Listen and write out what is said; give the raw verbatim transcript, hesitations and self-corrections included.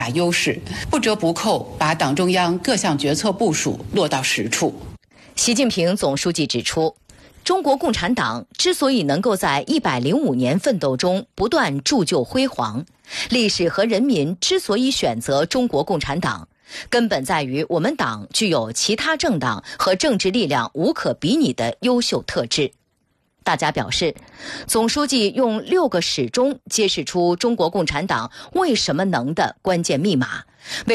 优势，不折不扣把党中央各项决策部署落到实处。 习近平总书记指出，中国共产党之所以能够在一百零五年奋斗中不断铸就辉煌，历史和人民之所以选择中国共产党，根本在于我们党具有其他政党和政治力量无可比拟的优秀特质。大家表示，总书记用六个始终揭示出中国共产党为什么能的关键密码，为